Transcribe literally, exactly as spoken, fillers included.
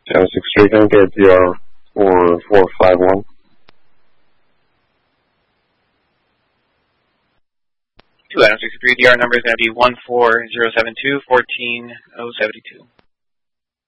Channel six three, can I get D R four four five one? Two Adam sixty-three, D R number is going to be one four zero seven two, one four zero seven two.